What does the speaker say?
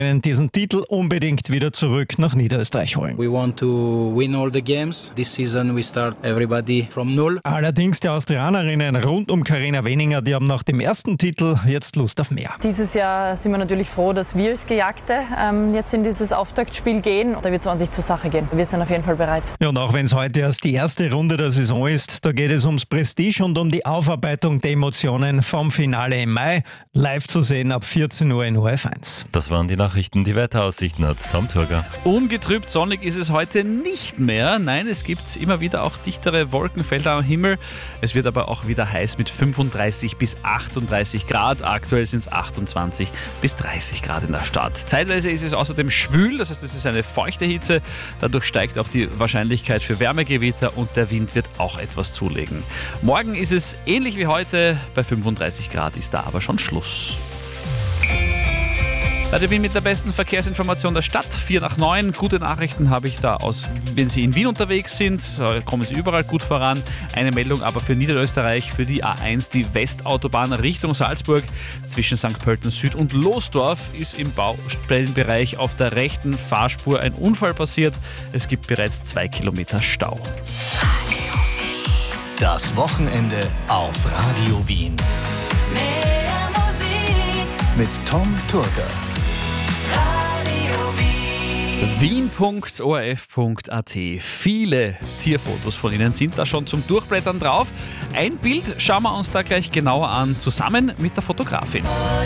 diesen Titel unbedingt wieder zurück nach Niederösterreich holen. We want to win all the games. This season we start everybody from null. Allerdings die Austrianerinnen rund um Karina Weninger, die haben nach dem ersten Titel jetzt Lust auf mehr. Dieses Jahr sind wir natürlich froh, dass wir als Gejagte jetzt in dieses Auftaktspiel gehen. Da wird es ordentlich zur Sache gehen. Wir sind auf jeden Fall bereit. Ja, und auch wenn es heute erst die erste Runde der Saison ist, da geht es ums Prestige und um die Aufarbeitung der Emotionen vom Finale im Mai. Live zu sehen ab 14 Uhr in ORF1. Das waren die Nachrichten. Die Wetteraussichten hat Tom Turger. Ungetrübt sonnig ist es heute nicht mehr. Nein, es gibt immer wieder auch dichtere Wolkenfelder am Himmel. Es wird aber auch wieder heiß mit 35 bis 38 Grad. Aktuell sind es 28 bis 30 Grad in der Stadt. Zeitweise ist es außerdem schwül, das heißt, es ist eine feuchte Hitze. Dadurch steigt auch die Wahrscheinlichkeit für Wärmegewitter und der Wind wird auch etwas zulegen. Morgen ist es ähnlich wie heute. Bei 35 Grad ist da aber schon Schluss. Radio Wien mit der besten Verkehrsinformation der Stadt, 8:45. Gute Nachrichten habe ich da aus, wenn Sie in Wien unterwegs sind, kommen Sie überall gut voran. Eine Meldung aber für Niederösterreich, für die A1, die Westautobahn Richtung Salzburg. Zwischen St. Pölten Süd und Losdorf ist im Baustellenbereich auf der rechten Fahrspur ein Unfall passiert. Es gibt bereits 2 Kilometer Stau. Das Wochenende auf Radio Wien. Mehr Musik Mit Tom Turger. Wien.orf.at. Viele Tierfotos von Ihnen sind da schon zum Durchblättern drauf. Ein Bild schauen wir uns da gleich genauer an, zusammen mit der Fotografin.